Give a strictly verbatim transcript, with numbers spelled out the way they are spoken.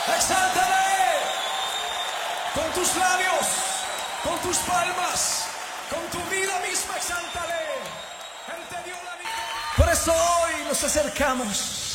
Exáltale con tus labios, con tus palmas, con tu vida misma, exáltale. Él te dio la vida. Por eso hoy nos acercamos